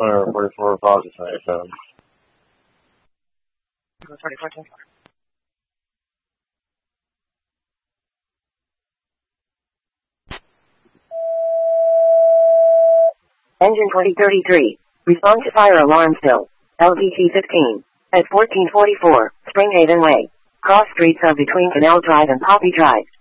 44 positive FM. Go 34. Engine 2033. Respond to fire alarm still. LVT 15. At 1444, Springhaven Way. Cross streets of between Canal Drive and Poppy Drive.